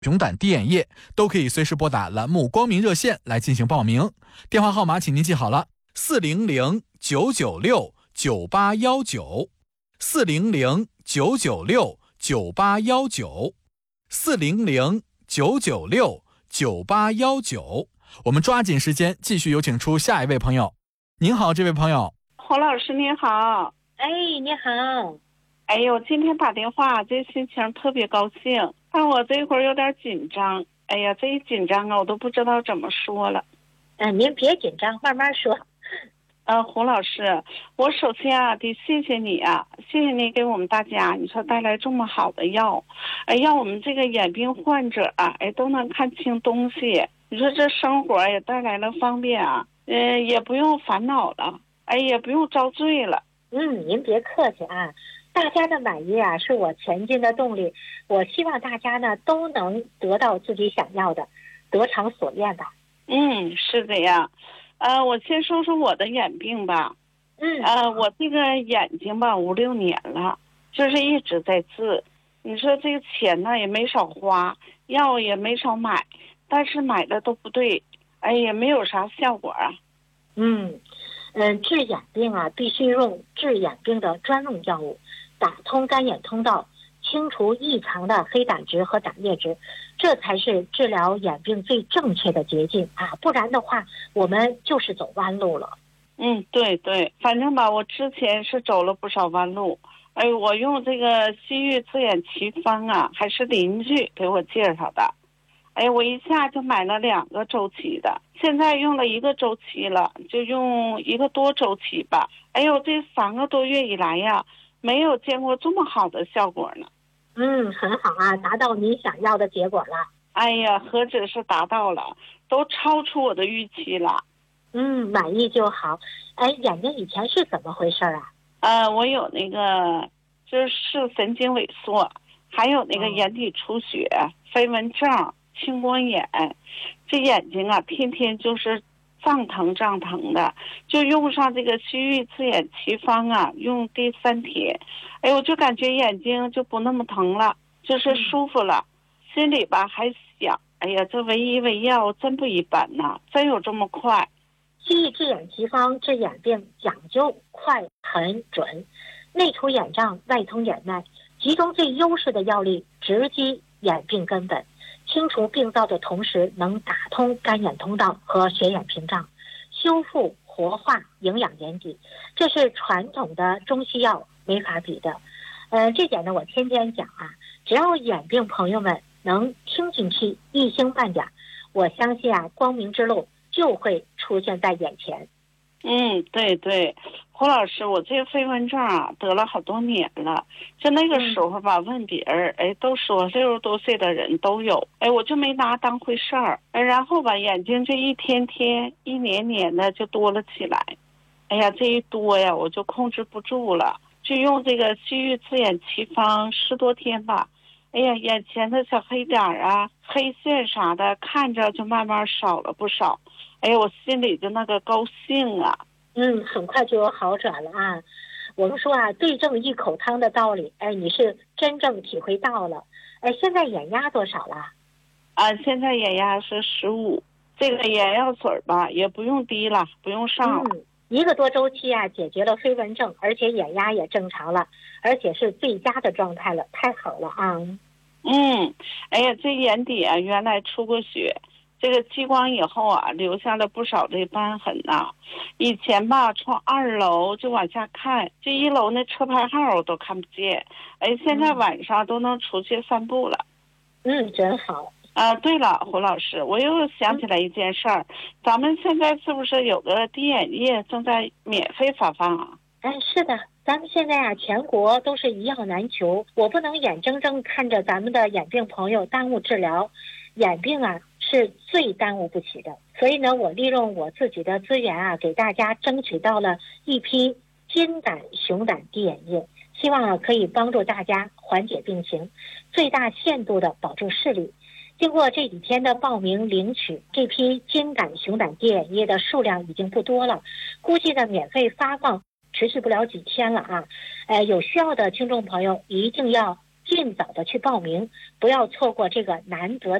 熊胆滴眼液，都可以随时拨打栏目光明热线来进行报名。电话号码请您记好了，400-996-9819，400-996-9819。我们抓紧时间继续有请出下一位朋友。您好，这位朋友。 侯老师您好。 哎，你好。 哎呦，今天打电话这心情特别高兴，但我这会儿有点紧张。哎呀，这一紧张啊，我都不知道怎么说了。 您别紧张，慢慢说。 胡老师，我首先啊得谢谢你啊，谢谢你给我们大家你说带来这么好的药，让我们这个眼病患者啊，都能看清东西。你说这生活也带来了方便啊，也不用烦恼了，也不用遭罪了。 您别客气啊，大家的满意啊是我前进的动力。我希望大家呢都能得到自己想要的，得偿所愿吧。 是这样。我先说说我的眼病吧。我这个眼睛吧5、6年了，就是一直在治。你说这个钱呢也没少花，药也没少买，但是买的都不对，也没有啥效果啊。 治眼病啊必须用治眼病的专用药物，打通干眼通道，清除异常的黑胆汁和胆液质，这才是治疗眼病最正确的捷径啊！不然的话，我们就是走弯路了。 对，反正吧，我之前是走了不少弯路。我用这个西域字眼奇方啊，还是邻居给我介绍的。我一下就买了2个周期的，现在用了1个周期了，就用1个多周期吧。这3个多月以来呀，没有见过这么好的效果呢。 很好啊，达到你想要的结果了。 何止是达到了，都超出我的预期了。 满意就好。眼睛以前是怎么回事啊？我有那个就是视神经萎缩，还有那个眼底出血、飞蚊症、青光眼，这眼睛啊天天就是胀疼的，就用上这个西域字眼奇方啊，用第3天，我就感觉眼睛就不那么疼了，就是舒服了。心里吧还想，这唯医唯药真不一般呐，真有这么快。 西域字眼奇方治眼病讲究快、狠、准，内除眼障，外通眼脉，集中最优势的药力，直击眼病根本，清除病灶的同时，能打通干眼通道和血眼屏障，修复、活化、营养眼底，这是传统的中西药没法比的。这点呢，我天天讲啊，只要眼病朋友们能听进去，一星半点，我相信啊，光明之路就会出现在眼前。 对，胡老师，我这个飞蚊症啊得了好多年了，就那个时候吧，问别人，都说60多岁的人都有，我就没拿当回事儿，然后吧，眼睛这一天天、一年年的就多了起来，这一多呀，我就控制不住了，就用这个西域字眼奇方10多天吧，眼前的小黑点啊、黑线啥的，看着就慢慢少了不少。我心里就那个高兴啊。 很快就有好转了啊。我们说啊，对症一口汤的道理，你是真正体会到了。现在眼压多少了？ 现在眼压是15，这个眼药水吧也不用滴了，不用上了。 1个多周期啊，解决了飞蚊症，而且眼压也正常了，而且是最佳的状态了，太好了啊！ 这眼底啊原来出过血，这个激光以后啊留下了不少的斑痕呐。以前吧从2楼就往下看，这1楼那车牌号我都看不见，现在晚上都能出去散步了。 真好。 对了，胡老师，我又想起来一件事儿，咱们现在是不是有个滴眼液正在免费发放啊？ 是的，咱们现在啊，全国都是一药难求，我不能眼睁睁看着咱们的眼病朋友耽误治疗，眼病啊是最耽误不起的。所以呢，我利用我自己的资源啊，给大家争取到了一批金胆熊胆滴眼液，希望啊可以帮助大家缓解病情，最大限度的保住视力。经过这几天的报名领取，这批金胆熊胆滴眼液的数量已经不多了，估计呢免费发放持续不了几天了啊。有需要的听众朋友一定要尽早的去报名，不要错过这个难得